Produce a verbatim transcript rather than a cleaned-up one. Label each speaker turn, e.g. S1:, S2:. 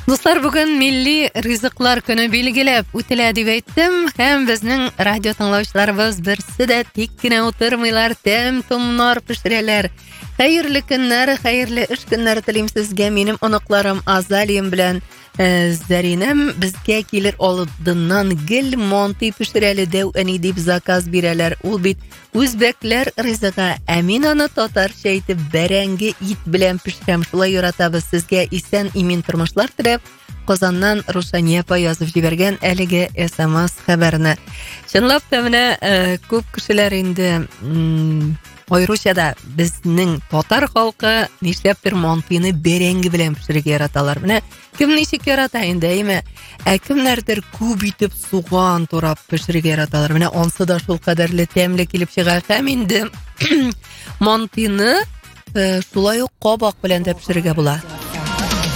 S1: Дуслар, бүген милли ризыклар көне билгеләп үтелә дип әйттем. Һәм безнең радио тыңлаучыларыбыз берсе дә тик кенә утырмыйлар, тәм томнар пешерәләр. Хәерле көннәр, хәерле эш көннәре телим сезгә. Минем оныкларым Азалием белән э, Заринәм безгә килер алдыннан гел монти пешерәле дәү әни дип заказ бирәләр. Ул бит үзбәкләр ризыгы, ә мин аны татарча әйтеп бәрәңге ит белән пешерәм. Шулай яратабыз. Сезгә исән имин тормышлар теләп, Казаннан Рушания апа язып җибәргән әлеге смс хәбәрне. Чынлап та менә э, күп кешеләр инде м- Айруча да безнең татар халкы нишләптер монтыйны бәрәңге белән пешерергә яраталар. Менә кем ничек ярата инде, әйме? Ә кемнәрдер күп итеп суган турап пешерергә яраталар. Менә онсы да шул кадәрле тәмле килеп чыга. Һәм инде монтыйны э, шулай ук кабак белән дә пешерергә була.